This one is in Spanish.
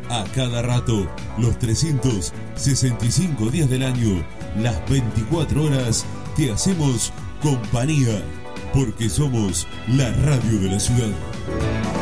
A cada rato, los 365 días del año, las 24 horas, te hacemos compañía, porque somos la radio de la ciudad.